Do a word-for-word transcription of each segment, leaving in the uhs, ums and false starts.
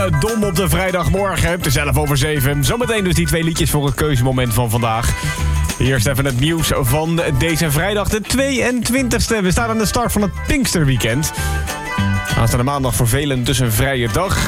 dom op de vrijdagmorgen. Het is elf over zeven. Zometeen dus die twee liedjes voor het keuzemoment van vandaag. Eerst even het nieuws van deze vrijdag, de tweeëntwintigste. We staan aan de start van het Pinksterweekend. Aanstaande maandag voor velen dus een vrije dag.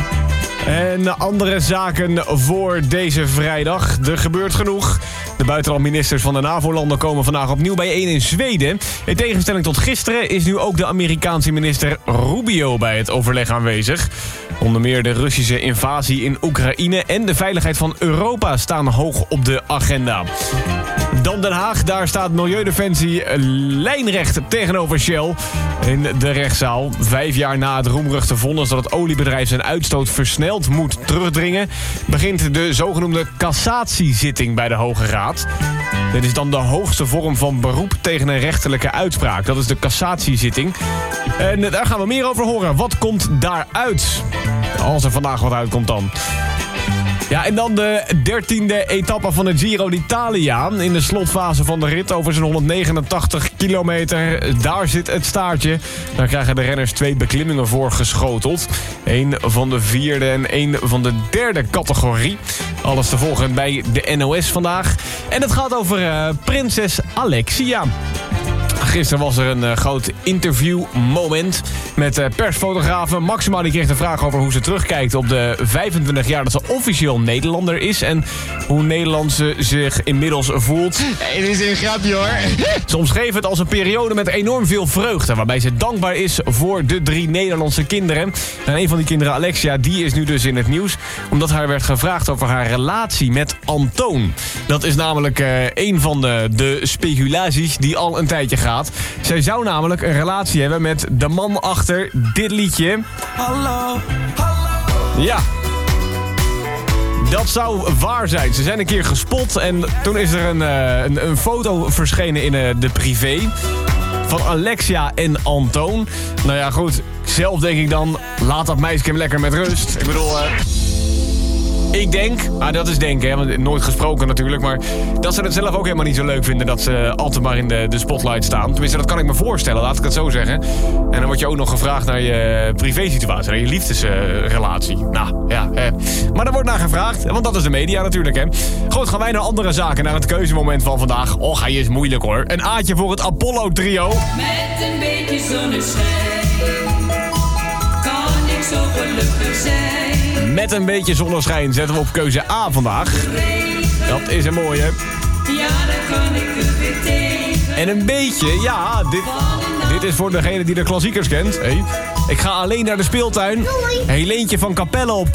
En andere zaken voor deze vrijdag. Er gebeurt genoeg. De buitenlandministers van de NAVO-landen komen vandaag opnieuw bijeen in Zweden. In tegenstelling tot gisteren is nu ook de Amerikaanse minister Rubio bij het overleg aanwezig. Onder meer de Russische invasie in Oekraïne en de veiligheid van Europa staan hoog op de agenda. Dan Den Haag, daar staat Milieudefensie lijnrecht tegenover Shell in de rechtszaal. Vijf jaar na het roemruchte vonnis dat het oliebedrijf zijn uitstoot versneld moet terugdringen, begint de zogenoemde cassatiezitting bij de Hoge Raad. Dit is dan de hoogste vorm van beroep tegen een rechterlijke uitspraak. Dat is de cassatiezitting. En daar gaan we meer over horen. Wat komt daaruit? Als er vandaag wat uitkomt dan. Ja, en dan de dertiende etappe van de Giro d'Italia. In de slotfase van de rit over zijn honderdnegenentachtig kilometer. Daar zit het staartje. Daar krijgen de renners twee beklimmingen voor geschoteld. Eén van de vierde en één van de derde categorie. Alles te volgen bij de N O S vandaag. En het gaat over uh, prinses Alexia. Gisteren was er een uh, groot interviewmoment met uh, persfotografen. Maxima die kreeg de vraag over hoe ze terugkijkt op de vijfentwintig jaar dat ze officieel Nederlander is. En hoe Nederland ze zich inmiddels voelt. Hey, dit is een grapje hoor. Ze omschreef het als een periode met enorm veel vreugde. Waarbij ze dankbaar is voor de drie Nederlandse kinderen. En een van die kinderen, Alexia, die is nu dus in het nieuws. Omdat haar werd gevraagd over haar relatie met Antoon. Dat is namelijk uh, een van de, de speculaties die al een tijdje gaat. Zij zou namelijk een relatie hebben met de man achter dit liedje. Hallo, hallo. Ja. Dat zou waar zijn. Ze zijn een keer gespot en toen is er een, uh, een, een foto verschenen in uh, de privé van Alexia en Antoon. Nou ja, goed. Zelf denk ik dan, laat dat meisje hem lekker met rust. Ik bedoel... Uh, Ik denk, ah, dat is denken, hè, want nooit gesproken natuurlijk, maar dat ze het zelf ook helemaal niet zo leuk vinden dat ze altijd maar in de, de spotlight staan. Tenminste, dat kan ik me voorstellen, laat ik het zo zeggen. En dan word je ook nog gevraagd naar je privésituatie, naar je liefdesrelatie. Uh, nou, ja, hè. Maar daar wordt naar gevraagd, want dat is de media natuurlijk, hè. Goed, gaan wij naar andere zaken, naar het keuzemoment van vandaag. Och, hij is moeilijk hoor. Een aatje voor het Apollo-trio. Met een beetje zonneschijn kan ik zo gelukkig zijn. Met een beetje zonneschijn zetten we op keuze A vandaag. Dat is een mooie. Ja, dan kan ik er weer tegen. En een beetje, ja, dit, dit is voor degene die de klassiekers kent. Hey. Ik ga alleen naar de speeltuin. Heleentje van Capelle op